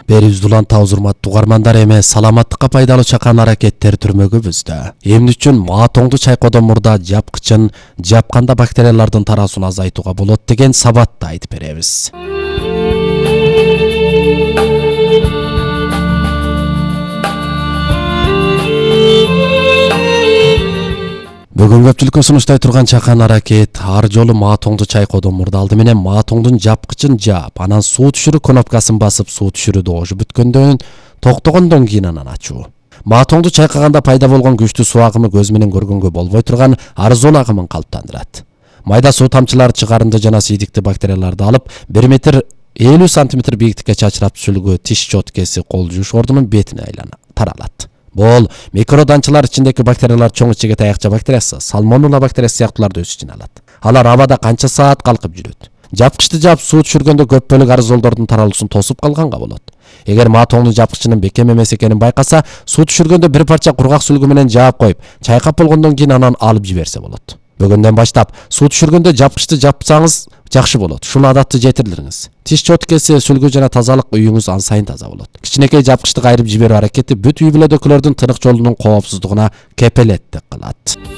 Берибиз улантабыз урматтуу угармандар, эми саламаттыкка пайдалуу чакан аракеттер түрмөгүбүздө. Эмне үчүн маатоңду чайкоодон мурда жапкычын жапканда бактериялардын тараасын азайтууга болот деген сабатты айтып беребиз. Бүгүн көпчүлүккө сунуштай турган чакан аракет ар жолу маатоңду чайкоодон мурда алды менен маатоңдун жапкычын жаап, анан суу түшүрүү кнопкасын басып суу түшүрүүдө ожу бүткөндөн токтогондон кийин анан ачуу. Маатоңду чайкаганда пайда болгон күчтүү суу агымы көз менен көргөнгө болбой турган арзон агымын калыптандырат. Майда суу тамчылары чыгарынды жана сийдикти бактерияларды алып 1 метр 50 сантиметр бийиктикке чачырап сүлгү тиш чоткеси кол жууш ордунун бетине таралат. Бул микроданчылар ичиндеги бактериялар чоң ичеге таякча бактериясы, сальмонелла бактериясы сыяктууларды өз ичине алат. Алар абада канча саат калкып жүрөт. Жапкычты жаап суу түшүргөндө көп бөлүк аэрозолдордун таралуусун тосуп калганга болот. Эгер маатоңдун жапкычынын бекем эмес экенин байкаса, суу түшүргөндө бир парча кургак сүлгү менен жаап коюп, чайкап болгондон кийин анан алып жиберсе болот. Бүгүндөн баштап суу түшүргөндө жапкычты жапсаңыз жакшы болот. Ушул адатты жетирлиңиз. Тиш чоткеси, сүлгү жана тазалык үйүңүз ан сайын таза болот. Кичинекей жапкычты кайрып жиберүү аракети бүт үй бүлөдөгүлөрдүн тынык жолунун коопсуздугуна кепелеттик кылат.